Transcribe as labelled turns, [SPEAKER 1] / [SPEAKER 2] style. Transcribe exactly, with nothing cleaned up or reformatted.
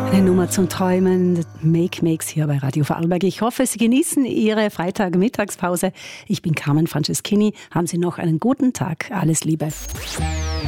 [SPEAKER 1] Eine Nummer zum Träumen, Make Makes hier bei Radio Vorarlberg. Ich hoffe, Sie genießen Ihre Freitag-Mittagspause. Ich bin Carmen Franceschini. Haben Sie noch einen guten Tag. Alles Liebe.